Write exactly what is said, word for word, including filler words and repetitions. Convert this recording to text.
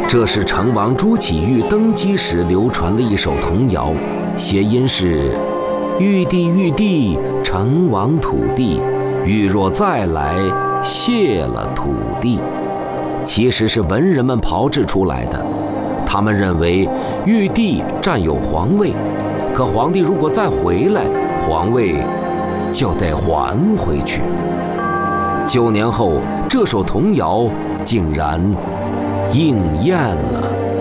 这是成王朱祁钰登基时流传的一首童谣，谐音是“玉帝玉帝，成王土地，玉若再来，谢了土地”。其实是文人们炮制出来的。他们认为玉帝占有皇位，可皇帝如果再回来，皇位就得还回去。九年后，这首童谣竟然应验了。